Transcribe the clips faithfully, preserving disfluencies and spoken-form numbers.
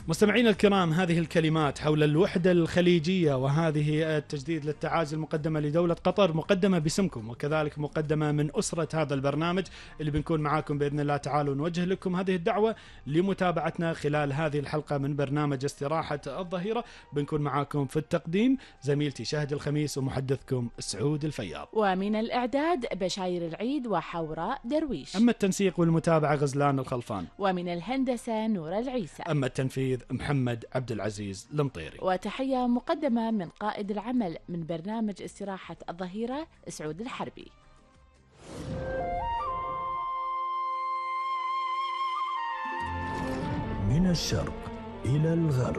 مستمعينا الكرام، هذه الكلمات حول الوحدة الخليجية وهذه التجديد للتعازي المقدمة لدولة قطر مقدمة باسمكم، وكذلك مقدمة من أسرة هذا البرنامج اللي بنكون معاكم بإذن الله تعالى، ونوجه لكم هذه الدعوة لمتابعتنا خلال هذه الحلقة من برنامج استراحة الظهيرة. بنكون معاكم في التقديم زميلتي شهد الخميس ومحدثكم سعود الفياض، ومن الإعداد بشاير العيد وحوراء درويش. أما التنسيق والمتابعة غزلان الخلفان، ومن الهندسة نور العيسى. أما التنفيذ محمد عبد العزيز المطيري. وتحية مقدمة من قائد العمل من برنامج استراحة الظهيرة سعود الحربي. من الشرق إلى الغرب،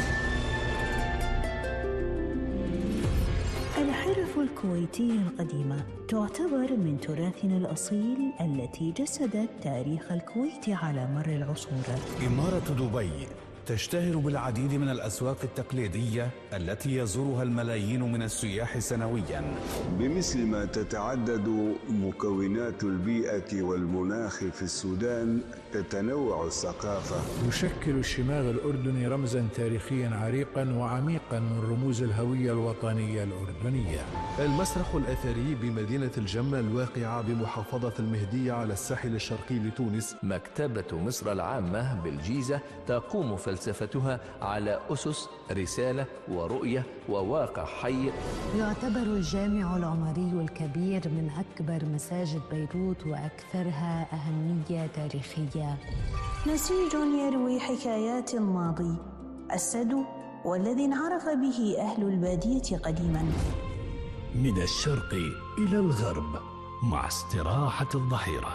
الحرف الكويتية القديمة تعتبر من تراثنا الأصيل التي جسدت تاريخ الكويت على مر العصور. إمارة دبي تشتهر بالعديد من الأسواق التقليدية التي يزورها الملايين من السياح سنوياً. بمثل ما تتعدد مكونات البيئة والمناخ في السودان، تتنوع الثقافة. يشكل الشماغ الأردني رمزاً تاريخياً عريقاً وعميقاً من رموز الهوية الوطنية الأردنية. المسرح الأثري بمدينة الجمة الواقعة بمحافظة المهدية على الساحل الشرقي لتونس. مكتبة مصر العامة بالجيزة تقوم فلسفتها على أسس رسالة ورؤية وواقع حي. يعتبر الجامع العمري الكبير من أكبر مساجد بيروت وأكثرها أهمية تاريخية. نسيج يروي حكايات الماضي، السدو والذي انعرف به أهل البادية قديماً. من الشرق إلى الغرب مع استراحة الظهيرة.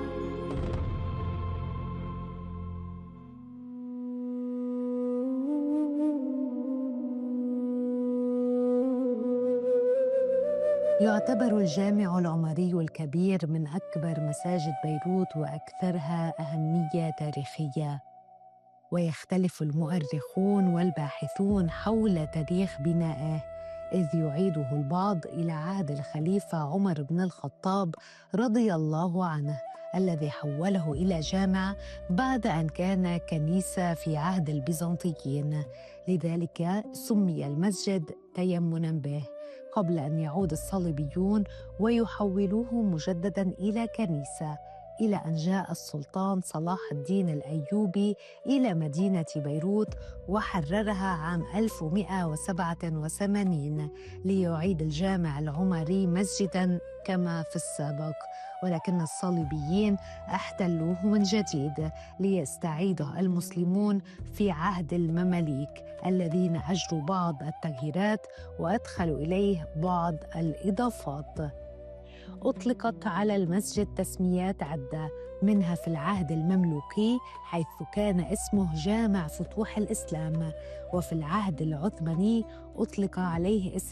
يعتبر الجامع العمري الكبير من أكبر مساجد بيروت وأكثرها أهمية تاريخية، ويختلف المؤرخون والباحثون حول تاريخ بنائه، إذ يعيده البعض إلى عهد الخليفة عمر بن الخطاب رضي الله عنه، الذي حوله إلى جامع بعد أن كان كنيسة في عهد البيزنطيين، لذلك سمي المسجد تيمناً به، قبل أن يعود الصليبيون ويحولوه مجدداً إلى كنيسة، إلى أن جاء السلطان صلاح الدين الأيوبي إلى مدينة بيروت وحررها عام ألف ومئة وسبعة وثمانين ليعيد الجامع العمري مسجداً كما في السابق، ولكن الصليبيين احتلوه من جديد ليستعيده المسلمون في عهد المماليك، الذين أجروا بعض التغييرات وأدخلوا إليه بعض الإضافات. أطلقت على المسجد تسميات عدة، منها في العهد المملوكي حيث كان اسمه جامع فتوح الإسلام، وفي العهد العثماني أطلق عليه اسم